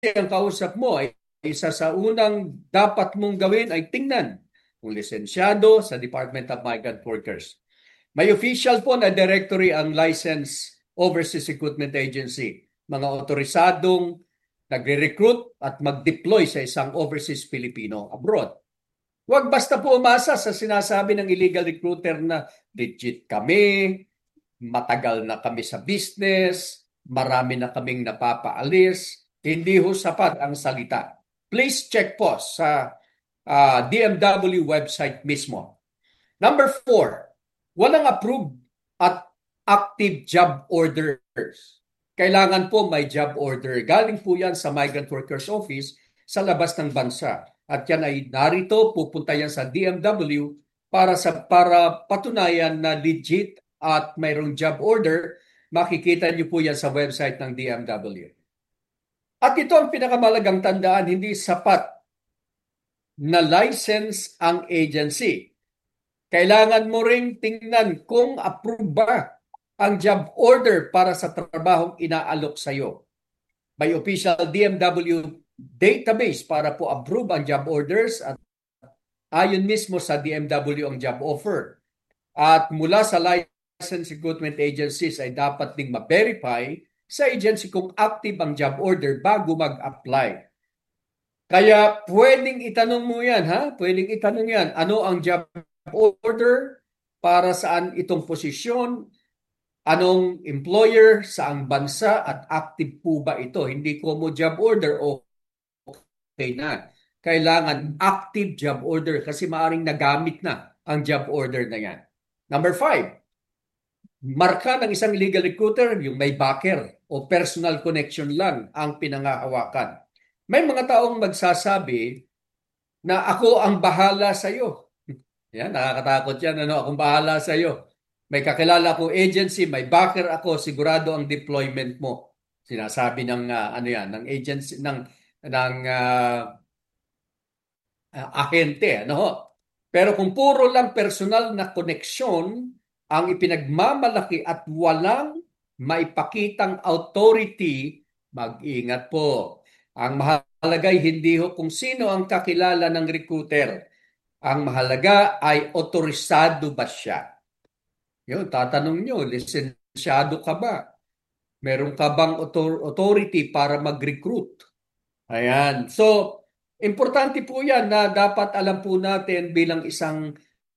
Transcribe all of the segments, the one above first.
ang kausap mo ay isa sa unang dapat mong gawin ay tingnan kung lisensyado sa Department of Migrant Workers. May official po na directory ang License Overseas Recruitment Agency. Mga otorisadong nagre-recruit at mag-deploy sa isang overseas Filipino abroad. Huwag basta po umasa sa sinasabi ng illegal recruiter na legit kami, matagal na kami sa business, marami na kaming napapaalis. Hindi ho sapat ang salita. Please check po sa DMW website mismo. Number 4, walang approved at active job orders. Kailangan po may job order. Galing po yan sa Migrant Workers Office sa labas ng bansa. At yan ay narito, pupunta yan sa DMW para patunayan na legit at mayroong job order. Makikita niyo po yan sa website ng DMW. At ito ang pinakamalagang tandaan, hindi sapat na license ang agency. Kailangan mo ring tingnan kung approve ba ang job order para sa trabahong inaalok sa iyo. May official DMW database para po approve ang job orders at ayon mismo sa DMW ang job offer. At mula sa license recruitment agencies ay dapat ding ma-verify sa agency kung active ang job order bago mag-apply. Kaya pwedeng itanong mo yan, ha? Pwedeng itanong yan. Ano ang job order? Para saan itong posisyon? Anong employer? Saang bansa? At active po ba ito? Hindi ko mo job order. Okay na. Kailangan active job order kasi maaring nagamit na ang job order na yan. Number 5, marka ng isang illegal recruiter yung may backer o personal connection lang ang pinangahawakan. May mga taong magsasabi na ako ang bahala sa iyo. Yan, nakakatakot yan. Akong bahala sa iyo. May kakilala akong agency, may backer ako, sigurado ang deployment mo. Sinasabi ng ng agency ng ahente, Pero kung puro lang personal na koneksyon ang ipinagmamalaki at walang maipakitang authority, mag-ingat po. Ang mahalaga ay hindi ho kung sino ang kakilala ng recruiter. Ang mahalaga ay otorisado ba siya? Yun, tatanong nyo, lisensyado ka ba? Meron ka bang authority para mag-recruit? Ayan. So, importante po yan na dapat alam po natin bilang isang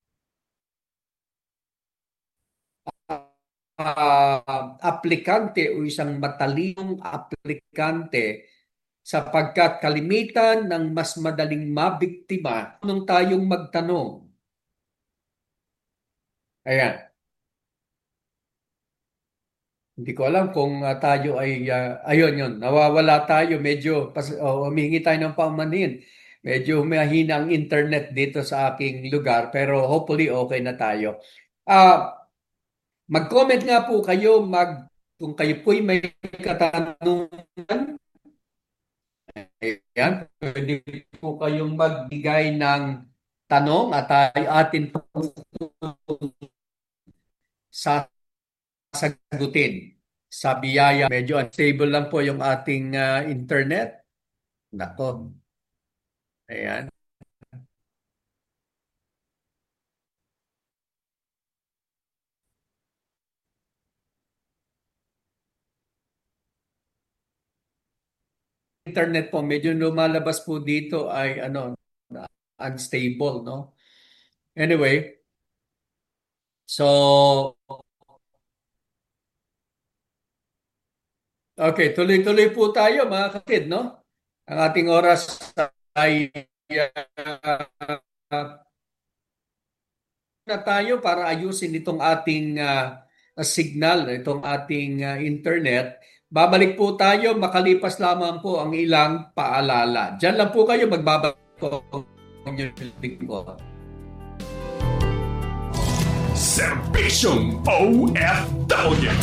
aplikante o isang matalinong aplikante sapagkat kalimitan ng mas madaling mabiktima nung tayong magtanong. Ayan. Hindi ko alam kung tayo ay, ayun yun, nawawala tayo, medyo, humingi tayo ng paumanhin. Medyo mahina ang internet dito sa aking lugar, pero hopefully okay na tayo. Mag-comment nga po kayo, kung kayo po'y may katanungan, ayan, pwede po kayong magbigay ng tanong at atin po sasagutin sa biyaya. Medyo unstable lang po yung ating internet. Nako. Ayan. Internet po, medyo lumalabas po dito ay unstable, no? Anyway, so okay, tuloy-tuloy po tayo mga kapatid, no? Ang ating oras ay na tayo para ayusin itong ating signal, itong ating internet. Babalik po tayo, makalipas lamang po ang ilang paalala. Diyan lang po kayo, magbabalik po ang inyong Serbisyong OFW.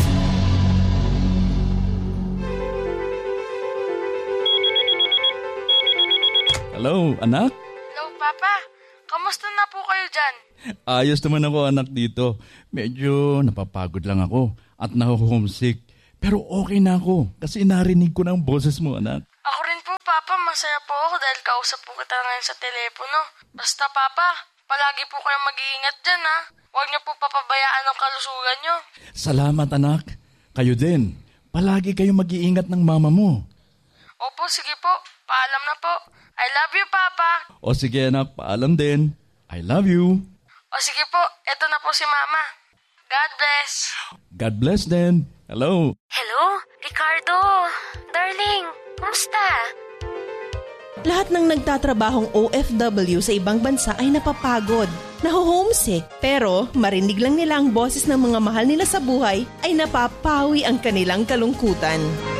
Hello, anak? Hello, Papa. Kamusta na po kayo dyan? Ayos naman ako, anak, dito. Medyo napapagod lang ako at naho-homesick. Pero okay na ako kasi narinig ko ng boses mo, anak. Ako rin po, Papa, masaya po ako dahil kausap po kita ngayon sa telepono. Basta, Papa, palagi po kayong mag-iingat dyan, ha? Huwag niyo po papabayaan ang kalusugan niyo. Salamat anak. Kayo din. Palagi kayong mag-iingat ng mama mo. Opo, sige po. Paalam na po. I love you, Papa. O sige anak, paalam din. I love you. O sige po, eto na po si Mama. God bless. God bless din. Hello. Hello, Ricardo. Darling, kumusta? Lahat ng nagtatrabahong OFW sa ibang bansa ay napapagod, naho-homesick. Pero marinig lang nila ang boses ng mga mahal nila sa buhay ay napapawi ang kanilang kalungkutan.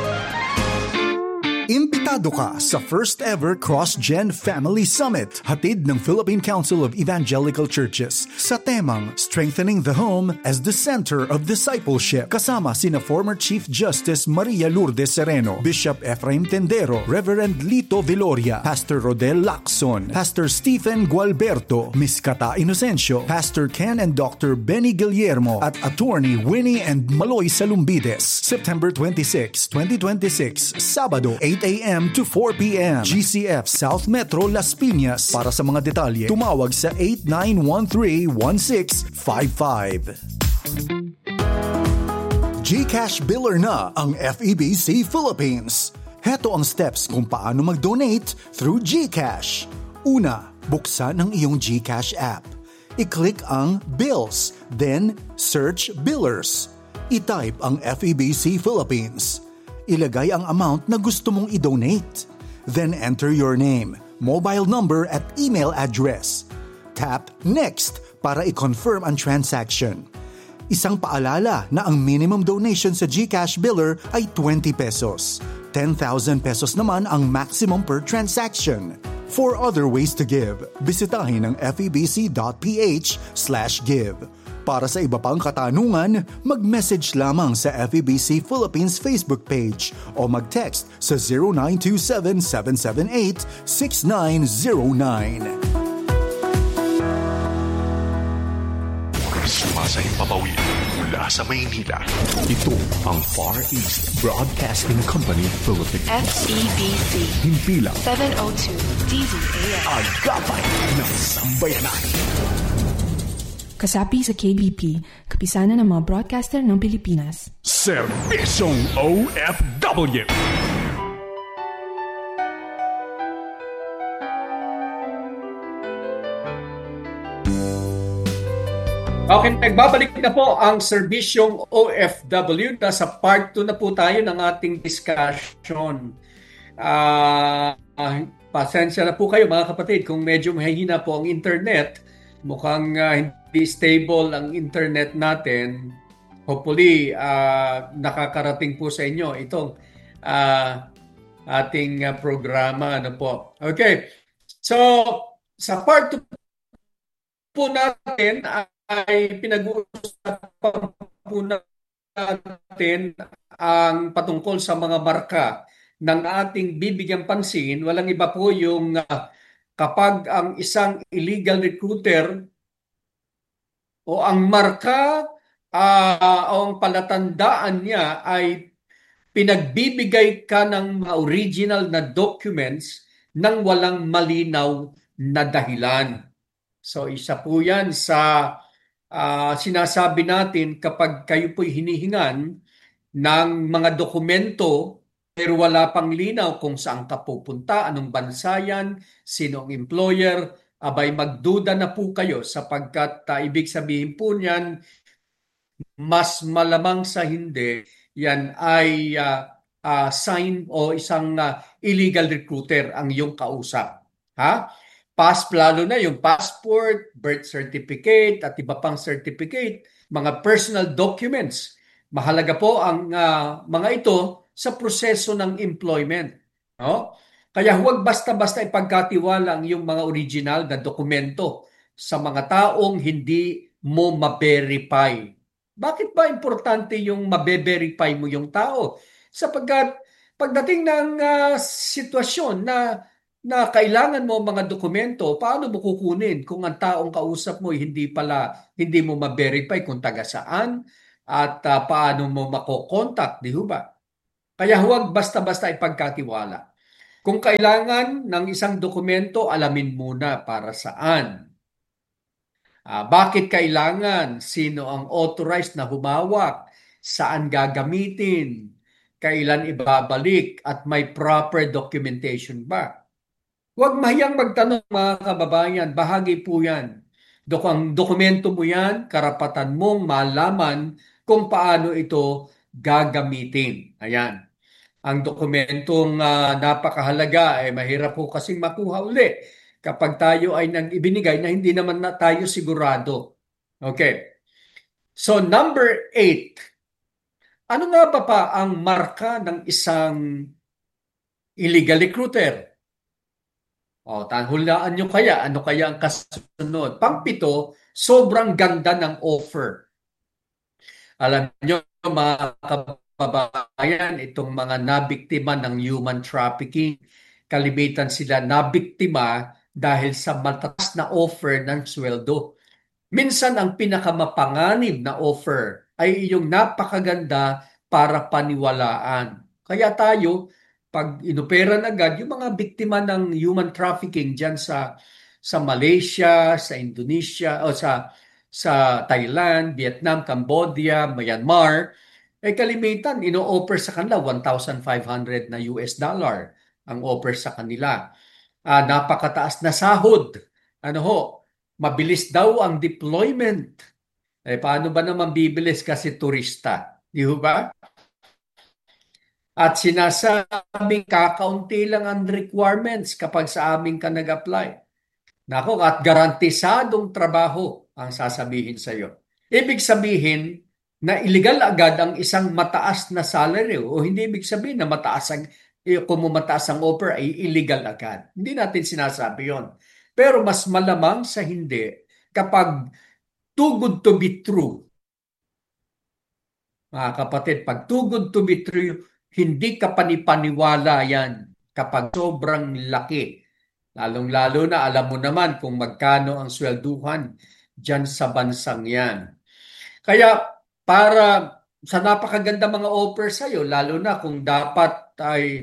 Imbitado ka sa first ever Cross-Gen Family Summit, hatid ng Philippine Council of Evangelical Churches sa temang Strengthening the Home as the Center of Discipleship. Kasama sina former Chief Justice Maria Lourdes Sereno, Bishop Efraim Tendero, Reverend Lito Viloria, Pastor Rodel Lacson, Pastor Stephen Gualberto, Miss Kata Inocencio, Pastor Ken and Dr. Benny Guillermo, at Attorney Winnie and Maloy Salumbides. September 26, 2026, Sabado, 8 a.m. to 4 p.m. GCF South Metro Las Piñas. Para sa mga detalye, tumawag sa 8913-1655. GCash Biller na ang FEBC Philippines. Heto ang steps kung paano mag-donate through GCash. Una, buksan ang iyong GCash app. I-click ang Bills, then search Billers. I-type ang FEBC Philippines. Ilagay ang amount na gusto mong i-donate. Then enter your name, mobile number at email address. Tap Next para i-confirm ang transaction. Isang paalala na ang minimum donation sa GCash Biller ay 20 pesos. 10,000 pesos naman ang maximum per transaction. For other ways to give, bisitahin ang febc.ph/give. Para sa iba pang katanungan, mag-message lamang sa FEBC Philippines Facebook page o mag-text sa 0927-778-6909. Sumasahing papawid mula sa Maynila. Ito ang Far East Broadcasting Company Philippines. FEBC. Himpilang 702 DZAM. agapay ng sambayanan. Kasapi sa KBP, kapisanan ng mga broadcaster ng Pilipinas. Serbisyong OFW. Okay, nagbabalik na po ang serbisyong OFW. Nasa part 2 na po tayo ng ating discussion. Pasensya na po kayo mga kapatid kung medyo mahihina po ang internet. Mukhang hindi stable ang internet natin. Hopefully, nakakarating po sa inyo itong ating programa. Ano po. Okay. So, sa part 2 po natin ay pinag-uusapan po natin ang patungkol sa mga marka ng ating bibigyang pansin. Walang iba po yung kapag ang isang illegal recruiter o ang marka o ang palatandaan niya ay pinagbibigay ka ng mga original na documents nang walang malinaw na dahilan. So isa po yan sa sinasabi natin kapag kayo po'y hinihingan ng mga dokumento pero wala pang linaw kung saan ka pupunta, anong bansa yan, sino ang employer, abay magduda na po kayo sapagkat ibig sabihin po niyan, mas malamang sa hindi, yan ay sign o isang illegal recruiter ang iyong kausap. Ha? Lalo na yung passport, birth certificate at iba pang certificate, mga personal documents. Mahalaga po ang mga ito sa proseso ng employment. No? Kaya huwag basta-basta ipagkatiwala ang iyong mga original na dokumento sa mga taong hindi mo ma-verify. Bakit ba importante yung ma-verify mo yung tao? Sapagkat pagdating ng sitwasyon na kailangan mo mga dokumento, paano mo kukunin kung ang taong kausap mo hindi mo ma-verify kung taga saan at paano mo mako-contact, di ba? Kaya huwag basta-basta ipagkatiwala. Kung kailangan ng isang dokumento, alamin muna para saan. Bakit kailangan? Sino ang authorized na humawak? Saan gagamitin? Kailan ibabalik? At may proper documentation ba? Huwag mahiyang magtanong mga kababayan. Bahagi po yan. Ang dokumento mo yan, karapatan mong malaman kung paano ito gagamitin. Ayan. Ang dokumentong napakahalaga ay mahirap po kasing makuha uli kapag tayo ay nang ibinigay na hindi naman na tayo sigurado. Okay. So number 8. Ano nga ba ang marka ng isang illegal recruiter? Hulaan nyo kaya, ano kaya ang kasunod? Pang-7, sobrang ganda ng offer. Alam nyo mga kababayan, itong mga nabiktima ng human trafficking, kalimitan sila nabiktima dahil sa mataas na offer ng sweldo. Minsan ang pinakamapanganib na offer ay yung napakaganda para paniwalaan. Kaya tayo, pag inoperan agad, yung mga biktima ng human trafficking dyan sa Malaysia, sa Indonesia, o sa Thailand, Vietnam, Cambodia, Myanmar, kalimitan, ino-offer sa kanila $1,500 na US dollar ang offer sa kanila. Napakataas na sahod. Mabilis daw ang deployment. Paano ba naman bibilis kasi turista? Di ba? At sinasabing kakaunti lang ang requirements kapag sa amin ka nag-apply. At garantisadong trabaho ang sasabihin sa iyo. Ibig sabihin na illegal agad ang isang mataas na salary o hindi ibig sabihin na kung mataas ang offer ay illegal agad. Hindi natin sinasabi yon. Pero mas malamang sa hindi kapag too good to be true. Mga kapatid, pag too good to be true, hindi ka panipaniwala yan kapag sobrang laki. Lalong-lalo na alam mo naman kung magkano ang swelduhan dyan sa bansang yan. Kaya para sa napakaganda mga offer sa'yo, lalo na kung dapat ay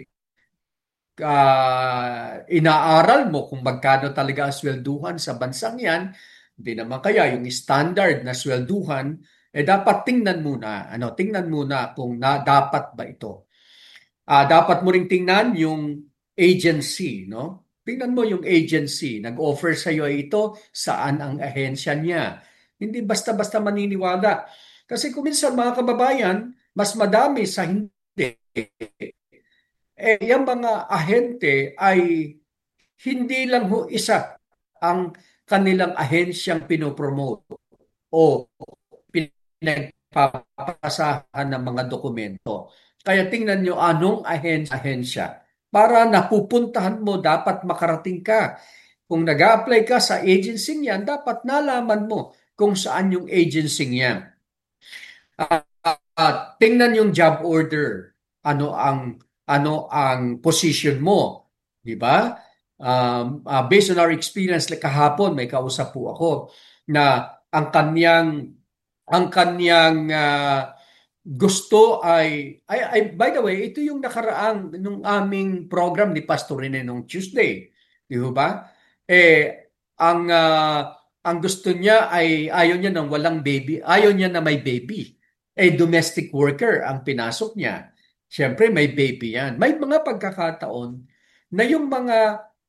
inaaral mo kung magkano talaga ang swelduhan sa bansang yan, hindi naman kaya yung standard na swelduhan, dapat tingnan muna kung dapat ba ito. Dapat mo ring tingnan yung agency, no? Tingnan mo yung agency, nag-offer sa iyo ito, saan ang ahensya niya. Hindi basta-basta maniniwala. Kasi kung minsan mga kababayan, mas madami sa hindi. Yung mga ahente ay hindi lang isa ang kanilang ahensyang pinopromote o pinagpapasahan ng mga dokumento. Kaya tingnan nyo anong ahensya. Para napupuntahan mo, dapat makarating ka. Kung nag-a-apply ka sa agency niyan, dapat nalaman mo kung saan yung agency niyan. Tingnan yung job order. Ano ang position mo, di ba? Based on our experience kahapon, may kausap po ako na ang kanyang gusto ay by the way, ito yung nakaraang nung aming program ni Pastor Rene nung Tuesday, di ba? Ang gusto niya ay ayaw niya ng walang baby, ayaw niya na may baby. Domestic worker ang pinasok niya. Siyempre may baby yan. May mga pagkakataon na yung mga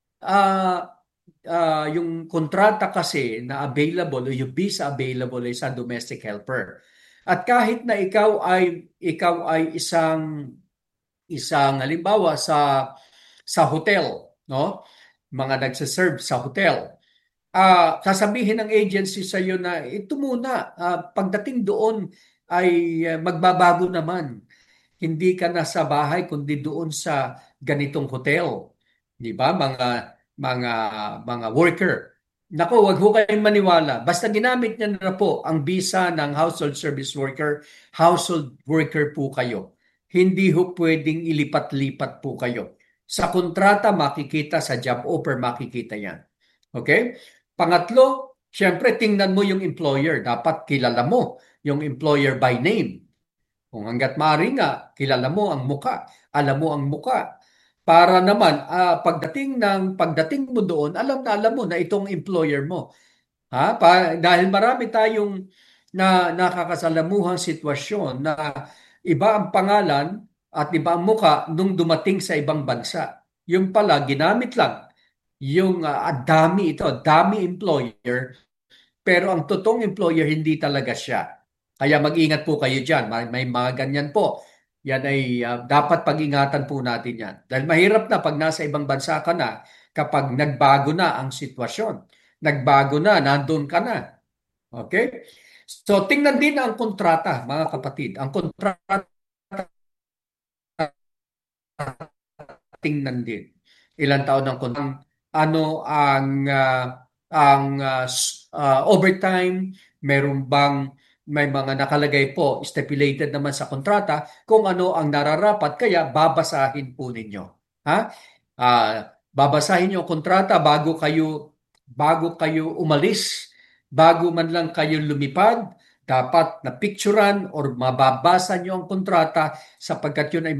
yung kontrata kasi na available o yung visa available ay sa domestic helper. At kahit na ikaw ay isang halimbawa sa hotel, no? Mga nagse-serve sa hotel. Sasabihin ng agency sa iyo na ito muna, pagdating doon ay magbabago naman. Hindi ka na sa bahay kundi doon sa ganitong hotel. 'Di ba? Mga worker. Nako, wag ho kayong maniwala. Basta ginamit niya na po ang visa ng household service worker, household worker po kayo. Hindi ho pwedeng ilipat-lipat po kayo. Sa kontrata makikita, sa job offer makikita yan. Okay? Pangatlo, syempre tingnan mo yung employer. Dapat kilala mo yung employer by name. Kung hanggat maaari nga, kilala mo ang muka. Alam mo ang muka. para naman pagdating mo doon, alam mo na itong employer mo. Dahil marami tayong nakakasalamuhang sitwasyon na iba ang pangalan at iba ang muka nung dumating sa ibang bansa. Yung pala, ginamit lang yung dami employer, pero ang totoong employer hindi talaga siya. Kaya mag-ingat po kayo dyan. May mga ganyan po. Yan ay dapat pag-ingatan po natin yan. Dahil mahirap na pag nasa ibang bansa ka na kapag nagbago na ang sitwasyon. Nagbago na, nandun ka na. Okay? So, tingnan din ang kontrata, mga kapatid. Ang kontrata, tingnan din. Ilang taon ang kontrata, ano ang overtime, may mga nakalagay po, stipulated naman sa kontrata kung ano ang nararapat, kaya babasahin po ninyo. Babasahin niyo ang kontrata bago kayo umalis, bago man lang kayo lumipad, dapat na picturean or mababasa niyo ang kontrata sapagkat yun ay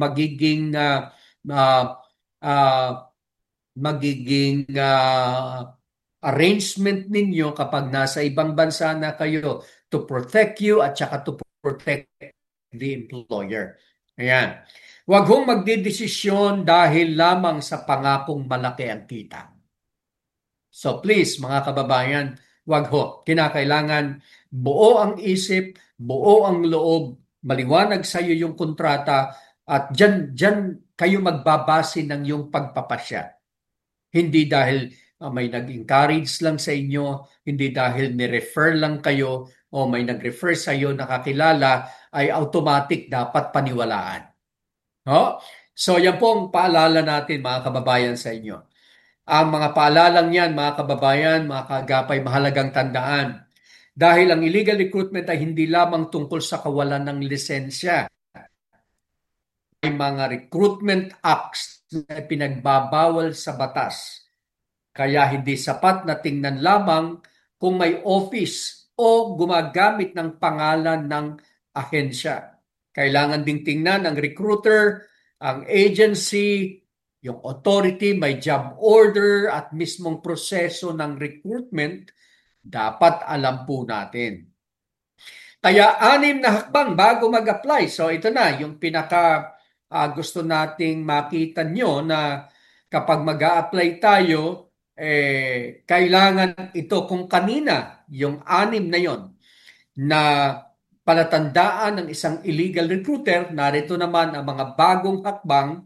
magiging arrangement ninyo kapag nasa ibang bansa na kayo to protect you at saka to protect the employer. Ayan. Huwag hong magdidesisyon dahil lamang sa pangakong malaki ang kita. So please, mga kababayan, huwag ho. Kinakailangan buo ang isip, buo ang loob, maliwanag sa iyo yung kontrata at dyan kayo magbabase ng yung pagpapasya. Hindi dahil may nag-encourage lang sa inyo, hindi dahil ni-refer lang kayo o may nag-refer sa iyo nakakilala ay automatic dapat paniwalaan. No? So yan po ang paalala natin, mga kababayan, sa inyo. Ang mga paalalang yan, mga kababayan, mga kaagapay, mahalagang tandaan. Dahil ang illegal recruitment ay hindi lamang tungkol sa kawalan ng lisensya. May mga recruitment acts na pinagbabawal sa batas. Kaya hindi sapat na tingnan lamang kung may office o gumagamit ng pangalan ng ahensya. Kailangan ding tingnan ang recruiter, ang agency, yung authority, may job order at mismong proseso ng recruitment, dapat alam po natin. Kaya 6 na hakbang bago mag-apply. So ito na yung pinaka gusto nating makita nyo na kapag mag-a-apply tayo, kailangan ito kung kanina, yung 6 na yon na palatandaan ng isang illegal recruiter, narito naman ang mga bagong hakbang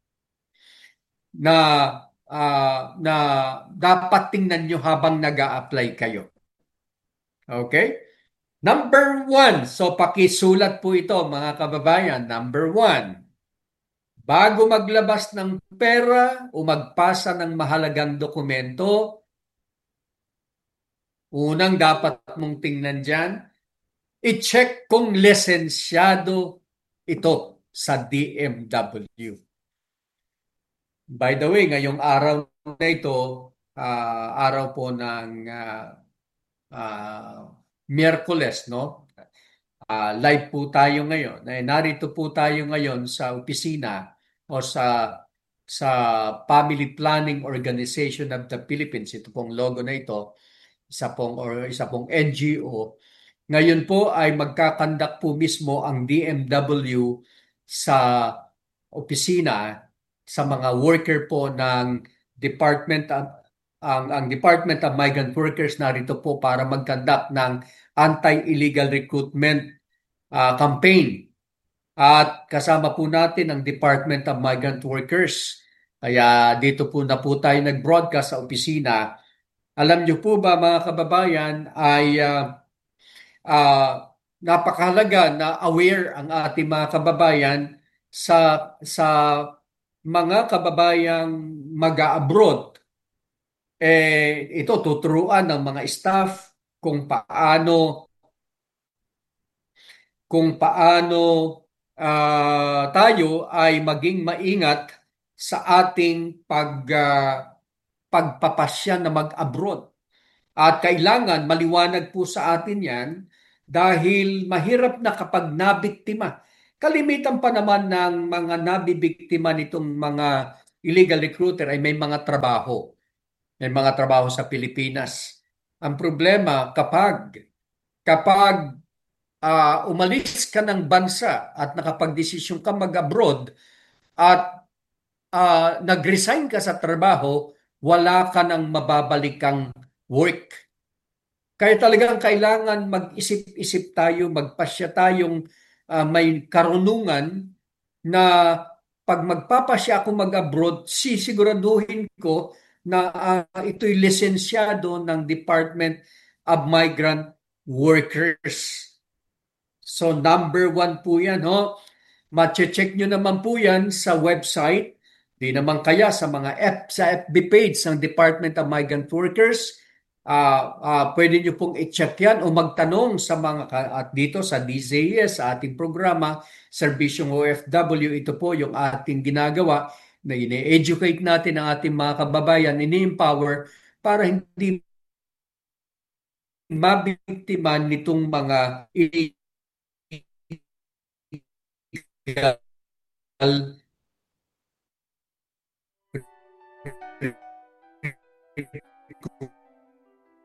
na dapat tingnan nyo habang nag-a-apply kayo. Okay? Number 1, so pakisulat po ito, mga kababayan. Number 1, bago maglabas ng pera o magpasa ng mahalagang dokumento, unang dapat mong tingnan dyan, i-check kung lisensyado ito sa DMW. By the way, ngayong araw na ito, araw po ng Miyerkules, no? Live po tayo ngayon. Narito po tayo ngayon sa opisina o sa Family Planning Organization of the Philippines. Ito pong logo na ito, isa pong NGO. Ngayon po ay magkakandak po mismo ang DMW sa opisina sa mga worker po ng Department of Migrant Workers. Narito po para magkandak ng anti-illegal recruitment campaign. At kasama po natin ang Department of Migrant Workers. Kaya dito po na po tayo nag-broadcast sa opisina. Alam niyo po ba, mga kababayan, ay napakahalaga na aware ang ating mga kababayan sa mga kababayang mag-abroad. Ito tuturuan ng mga staff kung paano tayo ay maging maingat sa ating pagpapasya na mag-abroad. At kailangan maliwanag po sa atin yan dahil mahirap na kapag nabiktima. Kalimitan pa naman ng mga nabibiktima nitong mga illegal recruiter ay may mga trabaho. May mga trabaho sa Pilipinas. Ang problema kapag umalis ka ng bansa at nakapagdesisyon ka mag-abroad at nag-resign ka sa trabaho, wala ka nang mababalikang work. Kaya talagang kailangan mag-isip-isip tayo, magpasya tayong may karunungan na pag magpapasya ako mag-abroad, sisiguraduhin ko na ito'y lisensyado ng Department of Migrant Workers. So number 1 po yan. Mache-check nyo naman po yan sa website. Di naman kaya sa sa FB page ng Department of Migrant Workers. Pwede nyo pong i-check yan o magtanong sa at dito sa DZS, sa ating programa, Serbisyong OFW, ito po yung ating ginagawa na ini-educate natin ang ating mga kababayan, ini-empower para hindi mabiktima nitong mga illegal